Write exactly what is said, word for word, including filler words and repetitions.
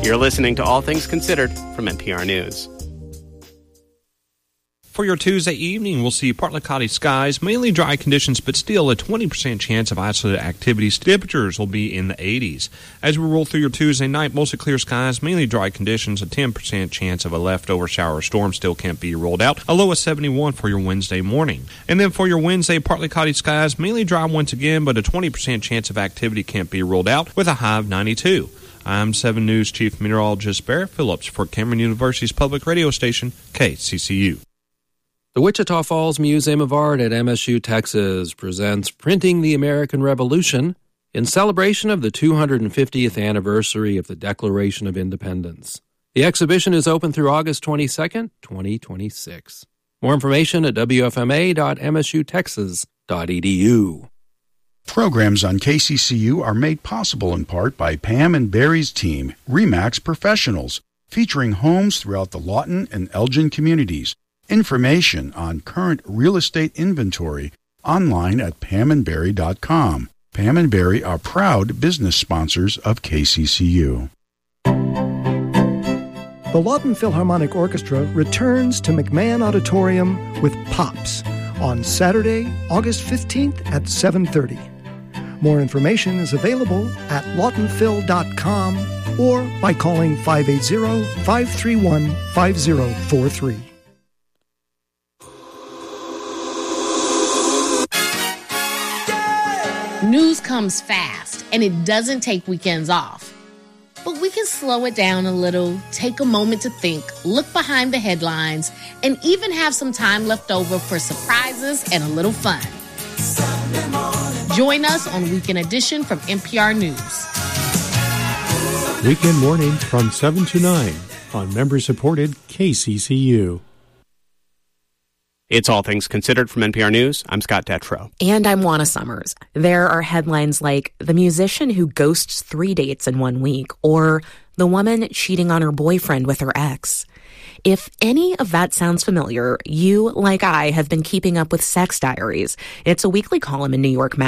You're listening to All Things Considered from N P R News. For your Tuesday evening, we'll see partly cloudy skies, mainly dry conditions, but still a twenty percent chance of isolated activities. Temperatures will be in the eighties. As we roll through your Tuesday night, mostly clear skies, mainly dry conditions, a ten percent chance of a leftover shower or storm still can't be ruled out. A low of seventy-one for your Wednesday morning. And then for your Wednesday, partly cloudy skies, mainly dry once again, but a twenty percent chance of activity can't be ruled out with a high of ninety-two. I'm seven News Chief Meteorologist Barrett Phillips for Cameron University's public radio station, K C C U. The Wichita Falls Museum of Art at M S U, Texas presents Printing the American Revolution in celebration of the two hundred fiftieth anniversary of the Declaration of Independence. The exhibition is open through August twenty-second, twenty twenty-six. More information at w f m a dot m s u texas dot e d u. Programs on K C C U are made possible in part by Pam and Barry's team, RE/MAX Professionals, featuring homes throughout the Lawton and Elgin communities. Information on current real estate inventory online at pam and barry dot com. Pam and Barry are proud business sponsors of K C C U. The Lawton Philharmonic Orchestra returns to McMahon Auditorium with Pops on Saturday, August fifteenth at seven thirty. More information is available at lawton phil dot com or by calling five eight zero, five three one, five zero four three. News comes fast, and it doesn't take weekends off. But we can slow it down a little, take a moment to think, look behind the headlines, and even have some time left over for surprises and a little fun. Join us on Weekend Edition from N P R News. Weekend mornings from seven to nine on member-supported K C C U. It's All Things Considered from N P R News. I'm Scott Detrow. And I'm Juana Summers. There are headlines like the musician who ghosts three dates in one week, or the woman cheating on her boyfriend with her ex. If any of that sounds familiar, you, like I, have been keeping up with Sex Diaries. It's a weekly column in New York Magazine